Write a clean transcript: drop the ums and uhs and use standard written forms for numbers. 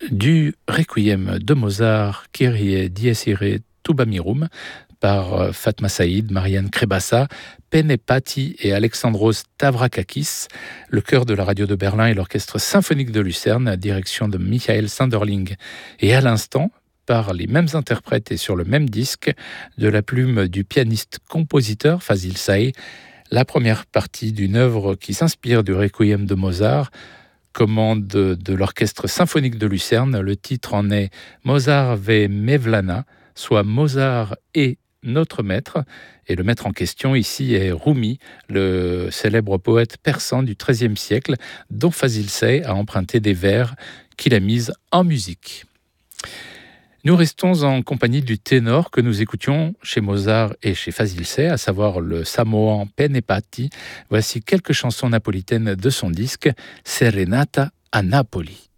du Requiem de Mozart, Kyrie dies irae tuba mirum, par Fatma Saïd, Marianne Krebassa, Pene Patti et Alexandros Stavrakakis, le chœur de la radio de Berlin et l'orchestre symphonique de Lucerne, direction de Michael Sanderling. Et à l'instant, par les mêmes interprètes et sur le même disque, de la plume du pianiste-compositeur Fazil Say, la première partie d'une œuvre qui s'inspire du Requiem de Mozart, commande de l'orchestre symphonique de Lucerne. Le titre en est Mozart ve Mevlana, soit Mozart et notre maître. Et le maître en question ici est Rumi, le célèbre poète persan du XIIIe siècle, dont Fazil Say a emprunté des vers qu'il a mis en musique. Nous restons en compagnie du ténor que nous écoutions chez Mozart et chez Fazil Say, à savoir le samoan Pene Patti. Voici quelques chansons napolitaines de son disque Serenata a Napoli.